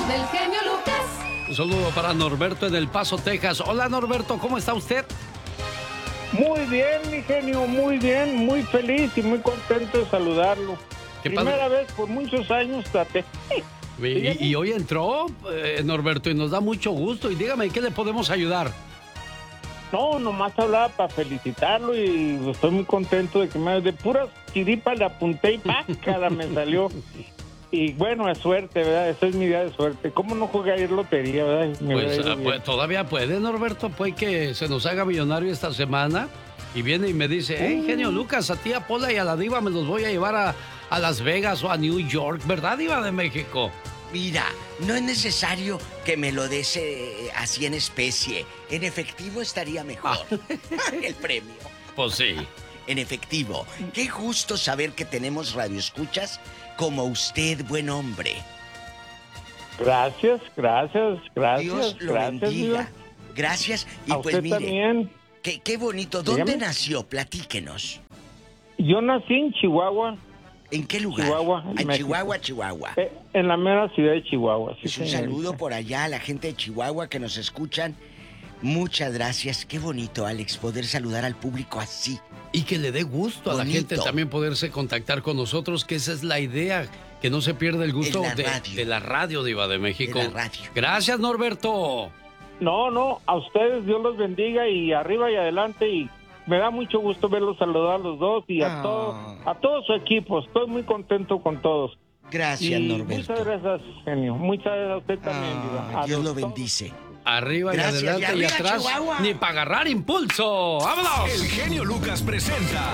del genio Lucas. Un saludo para Norberto en El Paso, Texas. Hola, Norberto, ¿cómo está usted? Muy bien, mi genio, muy bien, muy feliz y muy contento de saludarlo. Primera vez por muchos años, Tate. Y hoy entró, Norberto, y nos da mucho gusto. Y dígame, ¿en qué le podemos ayudar? No, nomás hablaba para felicitarlo y estoy muy contento de que de puras chiripas le apunté y pácala me salió. Y bueno, es suerte, ¿verdad? Esa es mi día de suerte. ¿Cómo no jugué ayer lotería, verdad? Pues todavía puede, Norberto. Puede que se nos haga millonario esta semana. Y viene y me dice, hey, genio Lucas, a ti, a Pola y a la Diva me los voy a llevar a Las Vegas o a New York, ¿verdad, Diva de México? Mira, no es necesario que me lo des así en especie. En efectivo estaría mejor. El premio. Pues sí. En efectivo. Qué gusto saber que tenemos radioescuchas como usted, buen hombre. Gracias. Dios lo bendiga. Diva. Gracias. Y a pues usted mire, también. Qué bonito. ¿Dónde Dígame. nació? Platíquenos. Yo nací en Chihuahua. ¿En qué lugar? Chihuahua, En México. Chihuahua. En la mera ciudad de Chihuahua. Sí, Es un señorita. saludo por allá a la gente de Chihuahua que nos escuchan. Muchas gracias. Qué bonito, Alex, poder saludar al público así. Y que le dé gusto a la gente también poderse contactar con nosotros, que esa es la idea, que no se pierda el gusto de la radio, Diva de México. De la radio. Gracias, Norberto. No, a ustedes Dios los bendiga y arriba y adelante, y me da mucho gusto verlos saludar a los dos y a todo su equipo. Estoy muy contento con todos. Gracias, Norberto. Muchas gracias, genio. Muchas gracias a usted también, Diva. A Dios los lo dos. bendice. Arriba Gracias, y adelante y arriba, atrás, Chihuahua. ni para agarrar impulso. ¡Vámonos! El genio Lucas presenta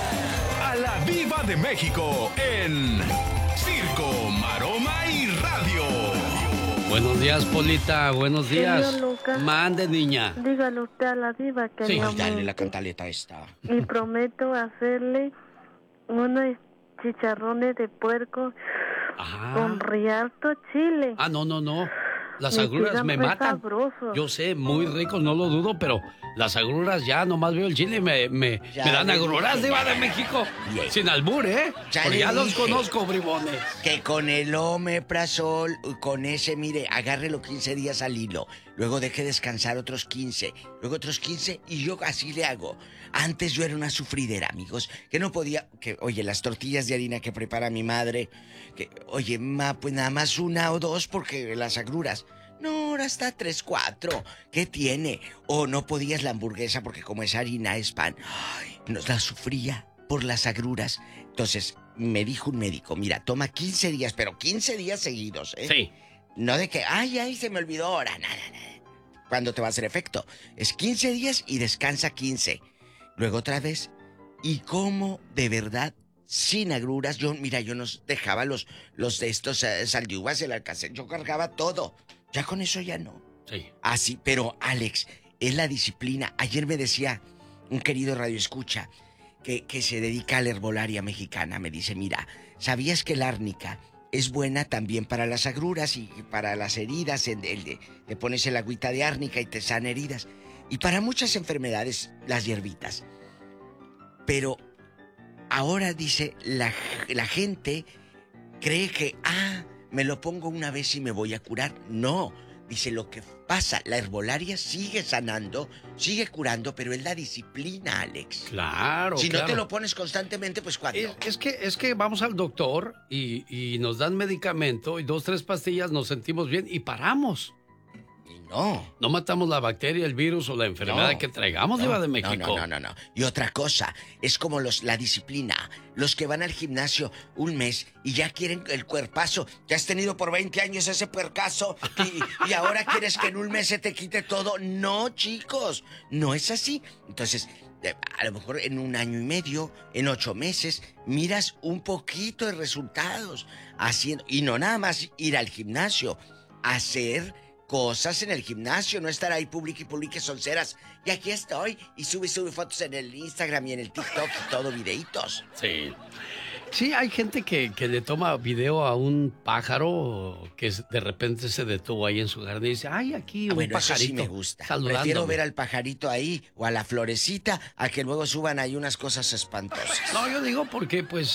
a la Diva de México en Circo, Maroma y Radio. Buenos días, Polita. Buenos días. Señor Lucas. Mande, niña. Dígale usted a la Diva que Sí. me Ay, dale aumente. la cantaleta esta. Y prometo hacerle unos chicharrones de puerco con rialto chile. No. Las Me agruras quedan me muy matan. sabrosos. Yo sé, muy ricos, no lo dudo, pero las agruras ya, nomás veo el chile y me dan agruras, Diva de México. Bien. Sin albur, ¿eh? Ya Porque le ya los dije. conozco, bribones. Que con el omeprazol, con ese, mire, agárrelo 15 días al hilo. Luego deje descansar otros 15. Luego otros 15 y yo así le hago. Antes yo era una sufridera, amigos. Que no podía... Oye, las tortillas de harina que prepara mi madre... Oye, pues nada más una o dos porque las agruras... No, ahora está 3, 4. ¿Qué tiene? O no podías la hamburguesa porque como es harina, es pan. Ay, nos la sufría por las agruras. Entonces, me dijo un médico, mira, toma 15 días, pero 15 días seguidos, ¿eh? Sí. No de que, ay, se me olvidó ahora, nada. ¿Cuándo te va a hacer efecto? Es 15 días y descansa 15. Luego otra vez. Y como de verdad, sin agruras, yo nos dejaba los de estos saldiuvas, el alcacel, yo cargaba todo. Ya con eso ya no. Sí. Así, pero Alex, es la disciplina. Ayer me decía un querido radioescucha que se dedica a la herbolaria mexicana. Me dice, mira, ¿sabías que el árnica es buena también para las agruras y para las heridas? Le pones el agüita de árnica y te sana heridas. Y para muchas enfermedades, las hierbitas. Pero ahora dice, la gente cree que, me lo pongo una vez y me voy a curar. No, dice, lo que pasa, la herbolaria sigue sanando, sigue curando, pero es la disciplina, Alex. Claro, Si claro. no te lo pones constantemente, pues ¿cuándo? Es que vamos al doctor y nos dan medicamento y 2, 3 pastillas, nos sentimos bien y paramos. No matamos la bacteria, el virus o la enfermedad que traigamos, Diva de México. No. Y otra cosa, es como la disciplina. Los que van al gimnasio un mes y ya quieren el cuerpazo. Ya has tenido por 20 años ese puercazo y ahora quieres que en un mes se te quite todo. No, chicos, no es así. Entonces, a lo mejor en 1 año y medio, en 8 meses, miras un poquito de resultados haciendo. Y no nada más ir al gimnasio, hacer cosas en el gimnasio, no estar ahí publique sonceras. Y aquí estoy, y sube fotos en el Instagram y en el TikTok y todo, videitos. Sí. Sí, hay gente que le toma video a un pájaro que de repente se detuvo ahí en su jardín y dice, ay, aquí un Bueno, pajarito. eso sí me gusta. Saludándome. Prefiero ver al pajarito ahí o a la florecita a que luego suban ahí unas cosas espantosas. No, yo digo porque, pues,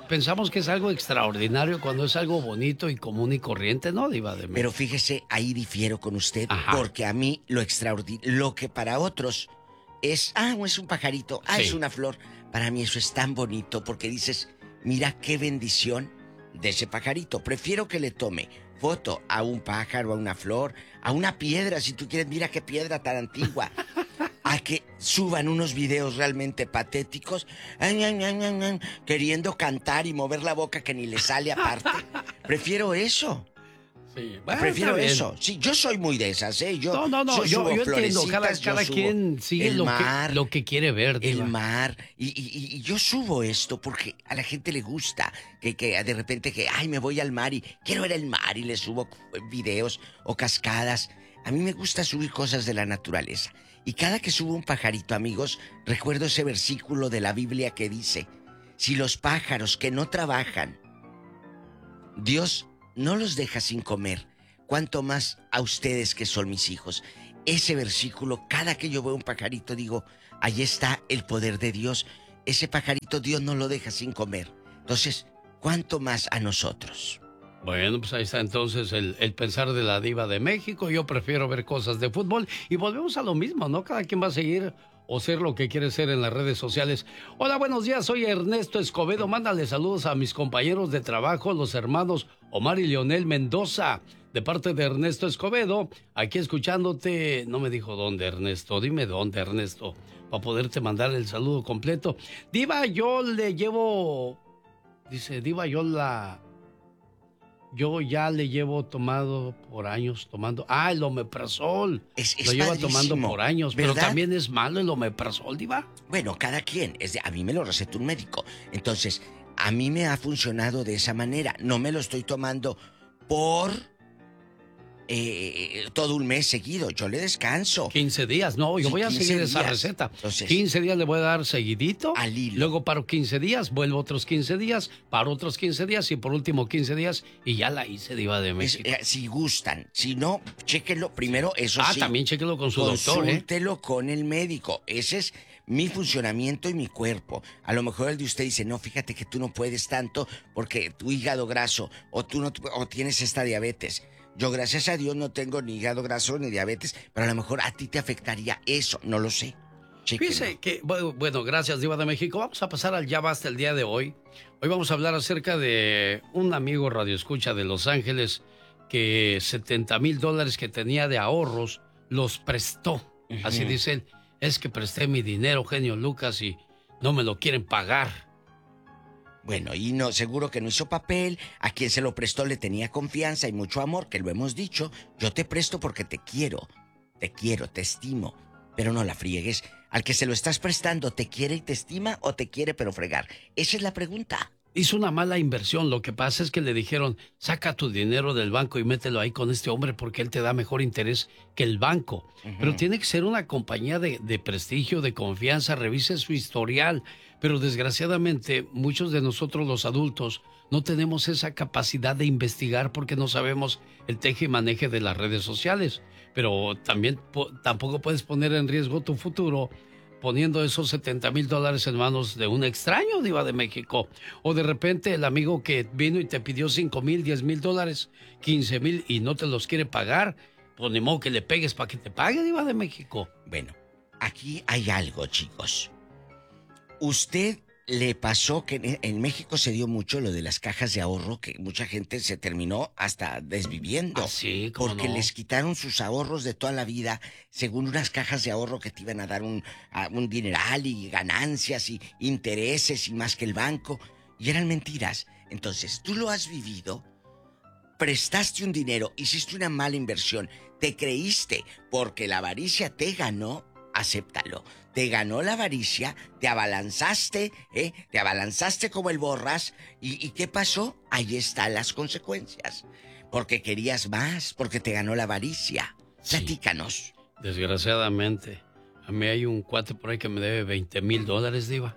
pensamos que es algo extraordinario cuando es algo bonito y común y corriente, ¿no, Diva de México? Pero fíjese, ahí difiero con usted, porque a mí lo extraordinario, lo que para otros es un pajarito, es una flor, para mí eso es tan bonito porque dices, mira qué bendición de ese pajarito. Prefiero que le tome foto a un pájaro, a una flor, a una piedra, si tú quieres, mira qué piedra tan antigua, a que suban unos videos realmente patéticos, queriendo cantar y mover la boca que ni le sale aparte. Prefiero eso. Sí, bueno, prefiero eso. Sí, yo soy muy de esas, ¿eh? No, yo entiendo. Cada quien sigue lo que quiere ver, Diva. El mar. Y yo subo esto porque a la gente le gusta. Que de repente me voy al mar y quiero ver el mar y le subo videos o cascadas. A mí me gusta subir cosas de la naturaleza. Y cada que subo un pajarito, amigos, recuerdo ese versículo de la Biblia que dice, si los pájaros que no trabajan, Dios no los deja sin comer, cuanto más a ustedes que son mis hijos. Ese versículo, cada que yo veo un pajarito, digo, ahí está el poder de Dios. Ese pajarito Dios no lo deja sin comer. Entonces, ¿cuánto más a nosotros? Bueno, pues ahí está entonces el pensar de la Diva de México. Yo prefiero ver cosas de fútbol y volvemos a lo mismo, ¿no? Cada quien va a seguir o ser lo que quiere ser en las redes sociales. Hola, buenos días, soy Ernesto Escobedo. Mándale saludos a mis compañeros de trabajo, los hermanos Omar y Leonel Mendoza. De parte de Ernesto Escobedo, aquí escuchándote. No me dijo dónde, Ernesto. Dime dónde, Ernesto, para poderte mandar el saludo completo. Diva, yo le llevo... Dice, Diva, yo ya le llevo tomado por años, el omeprazol. Lo lleva tomando por años, ¿verdad? Pero también es malo el omeprazol, Diva. Bueno, cada quien. A mí me lo recetó un médico. Entonces, a mí me ha funcionado de esa manera. No me lo estoy tomando por todo un mes seguido. Yo le descanso. 15 días, no, yo voy a seguir esa receta. Entonces, 15 días le voy a dar seguidito. Al hilo. Luego paro 15 días, vuelvo otros 15 días, paro otros 15 días y por último 15 días y ya la hice, Diva de México. Si gustan, si no, chéquenlo primero, eso sí. También chéquenlo con su doctor, Consúltelo con el médico. Ese es mi funcionamiento y mi cuerpo. A lo mejor el de usted dice, no, fíjate que tú no puedes tanto porque tu hígado graso o tú o tienes esta diabetes. Yo, gracias a Dios, no tengo ni hígado graso ni diabetes, pero a lo mejor a ti te afectaría eso, no lo sé. Fíjese que, bueno, gracias, Diva de México. Vamos a pasar al Ya Basta el día de hoy. Hoy vamos a hablar acerca de un amigo radioescucha de Los Ángeles que $70,000 que tenía de ahorros los prestó. Así dice él, es que presté mi dinero, genio Lucas, y no me lo quieren pagar. Bueno, y no, seguro que no hizo papel, a quien se lo prestó le tenía confianza y mucho amor, que lo hemos dicho. Yo te presto porque te quiero, te estimo, pero no la friegues. Al que se lo estás prestando, ¿te quiere y te estima o te quiere pero fregar? Esa es la pregunta. Hizo una mala inversión. Lo que pasa es que le dijeron, saca tu dinero del banco y mételo ahí con este hombre porque él te da mejor interés que el banco. Pero tiene que ser una compañía de prestigio, de confianza, revise su historial. Pero desgraciadamente muchos de nosotros los adultos no tenemos esa capacidad de investigar porque no sabemos el teje y maneje de las redes sociales. Pero también tampoco puedes poner en riesgo tu futuro poniendo esos $70,000 en manos de un extraño, Diva de México. O de repente el amigo que vino y te pidió $5,000, $10,000, $15,000 y no te los quiere pagar, pues ni modo que le pegues para que te pague, Diva de México. Bueno, aquí hay algo, chicos. Usted le pasó que en México se dio mucho lo de las cajas de ahorro, que mucha gente se terminó hasta desviviendo. Sí, ¿cómo porque no? les quitaron sus ahorros de toda la vida, según unas cajas de ahorro que te iban a dar un dineral y ganancias y intereses y más que el banco. Y eran mentiras. Entonces, tú lo has vivido, prestaste un dinero, hiciste una mala inversión, te creíste porque la avaricia te ganó, acéptalo. Te ganó la avaricia, te abalanzaste como el Borras. ¿Y qué pasó? Ahí están las consecuencias. Porque querías más, porque te ganó la avaricia. Sí. Platícanos. Desgraciadamente, a mí hay un cuate por ahí que me debe $20,000, Diva.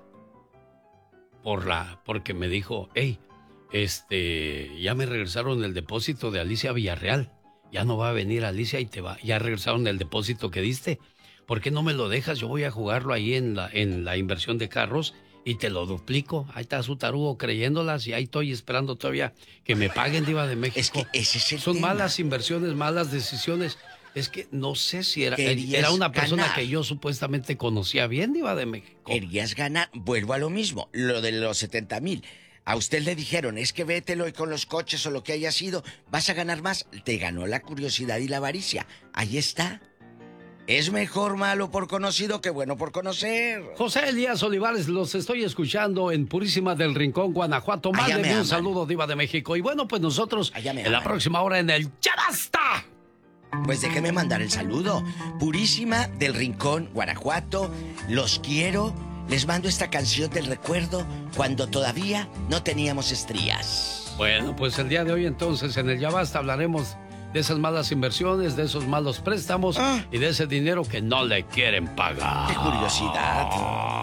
Porque me dijo, hey, ya me regresaron el depósito de Alicia Villarreal. Ya no va a venir Alicia y ya regresaron el depósito que diste. ¿Por qué no me lo dejas? Yo voy a jugarlo ahí en la inversión de carros y te lo duplico. Ahí está su tarugo creyéndolas y ahí estoy esperando todavía que me paguen, Diva de México. Es que ese es el Son tema. malas inversiones, malas decisiones. Es que no sé si era Querías una persona ganar. que yo supuestamente conocía bien, Diva de México. Querías ganar. Vuelvo a lo mismo, lo de los 70,000. A usted le dijeron, es que vételo y con los coches o lo que haya sido, vas a ganar más. Te ganó la curiosidad y la avaricia. Ahí está. Es mejor malo por conocido que bueno por conocer. José Elías Olivares, los estoy escuchando en Purísima del Rincón, Guanajuato. Allá me Mándenme un aman. saludo, Diva de México. Y bueno, pues nosotros Allá me en la aman. próxima hora en el ¡Ya Basta! Pues déjeme mandar el saludo. Purísima del Rincón, Guanajuato. Los quiero. Les mando esta canción del recuerdo cuando todavía no teníamos estrías. Bueno, pues el día de hoy entonces en el Ya Basta hablaremos de esas malas inversiones, de esos malos préstamos y de ese dinero que no le quieren pagar. ¡Qué curiosidad!